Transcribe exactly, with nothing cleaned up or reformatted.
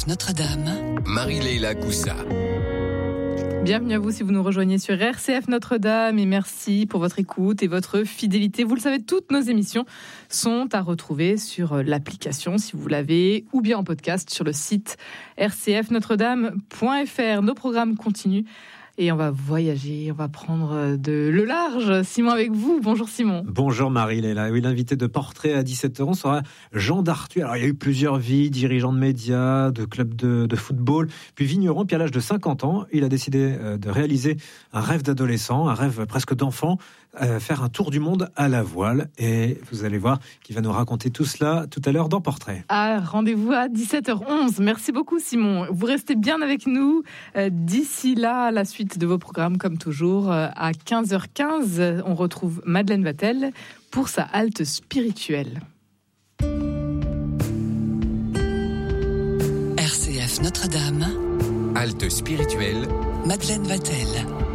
Notre-Dame, Marie-Leila Coussa. Bienvenue à vous si vous nous rejoignez sur R C F Notre-Dame et merci pour votre écoute et votre fidélité. Vous le savez, toutes nos émissions sont à retrouver sur l'application si vous l'avez ou bien en podcast sur le site r c f notre dame point f r. Nos programmes continuent et on va voyager, on va prendre de le large. Simon avec vous. Bonjour Simon. Bonjour Marie-Leila. Oui, l'invité de Portrait à dix-sept heures onze sera Jean Dartuy. Alors il y a eu plusieurs vies, dirigeant de médias, de clubs de, de football, puis vigneron. Puis à l'âge de cinquante ans, il a décidé de réaliser un rêve d'adolescent, un rêve presque d'enfant, euh, faire un tour du monde à la voile. Et vous allez voir qu'il va nous raconter tout cela tout à l'heure dans Portrait. Ah, rendez-vous à dix-sept heures onze. Merci beaucoup Simon. Vous restez bien avec nous. Euh, d'ici là, la suite de vos programmes comme toujours. À quinze heures quinze, on retrouve Madeleine Vatel pour sa halte spirituelle. R C F Notre-Dame, Halte spirituelle, Madeleine Vatel.